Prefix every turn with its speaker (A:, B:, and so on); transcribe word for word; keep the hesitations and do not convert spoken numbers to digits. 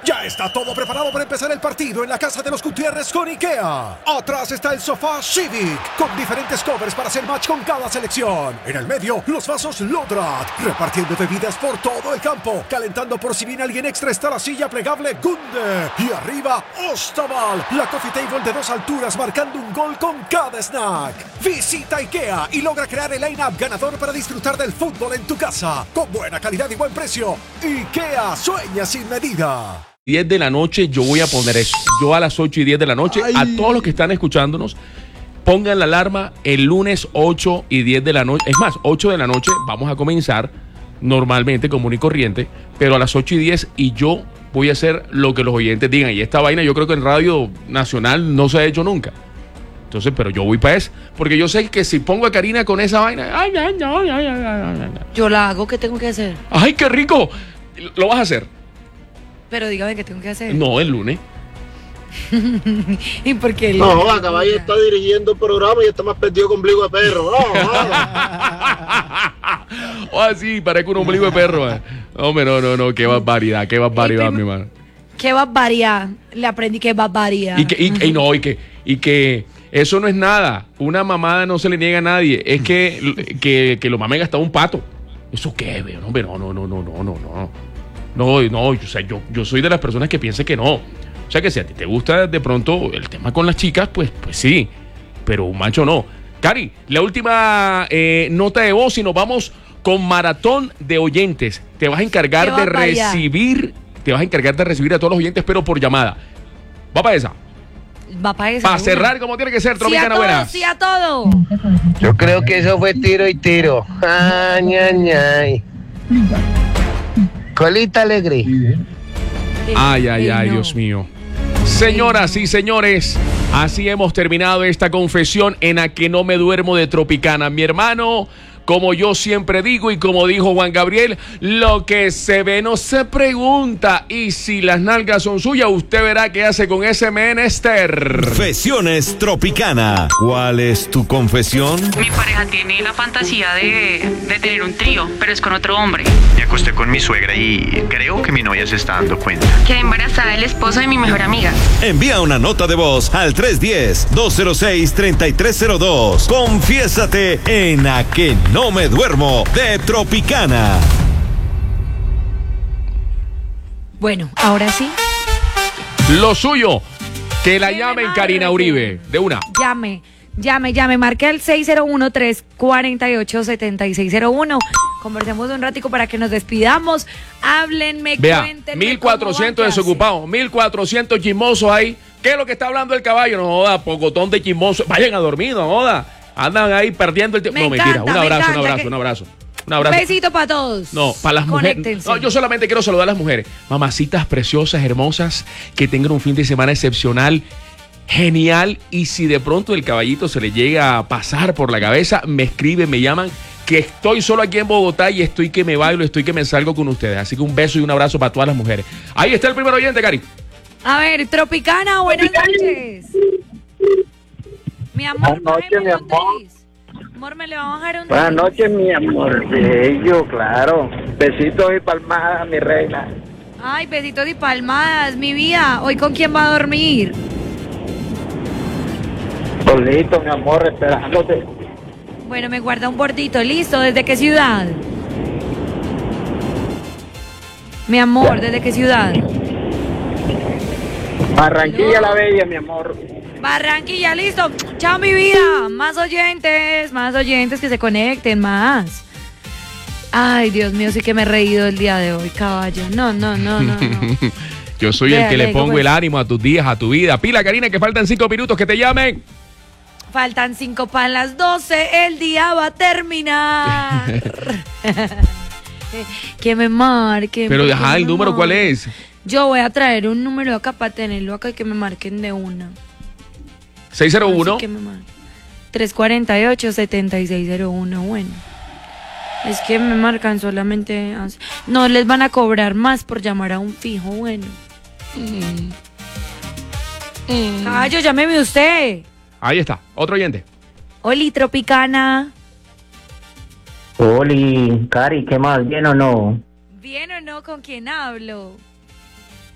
A: Ya está todo preparado para empezar el partido en la casa de los Gutiérrez con IKEA. Atrás está el sofá Civic, con diferentes covers para hacer match con cada selección. En el medio, los vasos Lodrat, repartiendo bebidas por todo el campo. Calentando por si viene alguien extra está la silla plegable Gunde. Y arriba, Ostaval, la coffee table de dos alturas marcando un gol con cada snack. Visita IKEA y logra crear el line-up ganador para disfrutar del fútbol en tu casa. Con buena calidad y buen precio. IKEA, sueña sin medida.
B: diez de la noche yo voy a poner eso. Yo a las ocho y diez de la noche, Ay. a todos los que están escuchándonos, pongan la alarma el lunes ocho y diez de la noche. Es más, ocho de la noche vamos a comenzar normalmente, común y corriente, pero a las ocho y diez y yo voy a hacer lo que los oyentes digan. Y esta vaina yo creo que en Radio Nacional no se ha hecho nunca. Entonces, pero yo voy para eso, porque yo sé que si pongo a Karina con esa vaina, ay, ay, ay, ay, ay, ay, ay, ay.
C: Yo la hago, ¿qué tengo que hacer?
B: Ay, qué rico. Lo vas a hacer.
C: Pero dígame qué tengo que hacer.
B: No, el lunes.
C: ¿Y por qué?
D: No, la caballo está dirigiendo el programa y está más perdido que ombligo de perro. No, no.
B: O así, parece un ombligo de perro. Eh. Hombre, no, no, no, qué barbaridad, qué barbaridad, mi hermano.
C: Qué barbaridad. Le aprendí que barbaridad.
B: Y que, y, y no, y que, y que eso no es nada. Una mamada no se le niega a nadie. Es que, que, que lo mamen hasta un pato. ¿Eso qué? No, no, no, no, no, no, no. No, no, o sea, yo, yo soy de las personas que piensan que no. O sea, que si a ti te gusta de pronto el tema con las chicas, pues, pues sí. Pero un macho no. Cari, la última eh, nota de voz y nos vamos con maratón de oyentes. Te vas a encargar de recibir, te vas a encargar de recibir a todos los oyentes, pero por llamada. Va para esa.
C: Va para esa.
B: Para cerrar como tiene que ser, Tropicana
C: Buena. Sí a todo.
E: Yo creo que eso fue tiro y tiro. Ay, ay, ay. Colita alegre.
B: Ay, ay, ay, Dios mío. Señoras y señores, así hemos terminado esta confesión en la que no me duermo de Tropicana. Mi hermano, como yo siempre digo y como dijo Juan Gabriel, lo que se ve no se pregunta. Y si las nalgas son suyas, usted verá qué hace con ese menester.
F: Confesiones Tropicana. ¿Cuál es tu confesión?
G: Mi pareja tiene la fantasía de, de tener un trío, pero es con otro hombre.
H: Me acosté con mi suegra y creo que mi novia se está dando cuenta.
G: Quedé embarazada del esposo de mi mejor amiga.
F: Envía una nota de voz al tres uno cero, dos cero seis, tres tres cero dos. Confiésate en A Que No Me Duermo de Tropicana.
C: Bueno, ahora sí.
B: Lo suyo, que la llamen Karina Uribe, de una.
C: Llame, llame, llame, marque el seis cero uno, tres cuatro ocho, siete seis cero uno. Conversemos un ratico para que nos despidamos. Háblenme,
B: Vea,
C: cuéntenme.
B: mil cuatrocientos desocupados, mil cuatrocientos chismosos ahí. ¿Qué es lo que está hablando el caballo? No joda, pocotón de chismosos. Vayan a dormir, no joda. Andan ahí perdiendo el tiempo. No,
C: encanta,
B: mentira. Un abrazo, un abrazo,
C: que...
B: un abrazo. Un abrazo.
C: Un besito para todos.
B: No, para las mujeres. No, yo solamente quiero saludar a las mujeres. Mamacitas preciosas, hermosas, que tengan un fin de semana excepcional, genial. Y si de pronto el caballito se le llega a pasar por la cabeza, me escriben, me llaman, que estoy solo aquí en Bogotá y estoy que me bailo, estoy que me salgo con ustedes. Así que un beso y un abrazo para todas las mujeres. Ahí está el primer oyente, Cari.
C: A ver, Tropicana, buenas noches. Mi amor,
D: buenas noches, mi amor.
C: Amor, me le va a bajar un...
D: Buenas noches, mi amor bello, claro. Besitos y palmadas, mi reina.
C: Ay, besitos y palmadas, mi vida. ¿Hoy con quién va a dormir?
D: Solito, mi amor, esperándote.
C: Bueno, me guarda un bordito. ¿Listo? ¿Desde qué ciudad? Mi amor, ¿desde qué ciudad?
D: Barranquilla la Bella, mi amor.
C: Barranquilla, listo. Chao, mi vida. Más oyentes, más oyentes que se conecten, más. Ay, Dios mío, sí que me he reído el día de hoy, caballo. No, no, no, no, no.
B: Yo soy Vea, el que le pongo pues. el ánimo a tus días, a tu vida. Pila, Karina, que faltan cinco minutos, que te llamen.
C: Faltan cinco para las doce, el día va a terminar. Que me marquen.
B: Pero deja el número, ¿cuál es?
C: Yo voy a traer un número acá para tenerlo acá y que me marquen de una.
B: seis cero uno.
C: tres cuatro ocho, siete seis cero uno. Bueno, es que me marcan solamente. No les van a cobrar más por llamar a un fijo. Bueno. Mm. Mm. Caballo, llámeme usted.
B: Ahí está, otro oyente.
C: Oli, Tropicana.
E: Oli, Cari, ¿qué más? ¿Bien o no?
C: ¿Bien o no? ¿Con quién hablo?